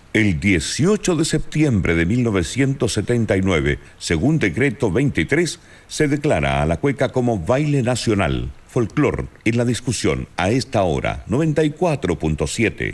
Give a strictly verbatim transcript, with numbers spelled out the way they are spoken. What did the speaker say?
El dieciocho de septiembre de mil novecientos setenta y nueve, según decreto veintitrés, se declara a la cueca como baile nacional. Folclor en la discusión a esta hora, noventa y cuatro punto siete.